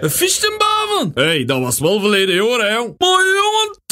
Een fistenbaven. Hé, dat was wel verleden jaar, hè, jong. Maar jongen,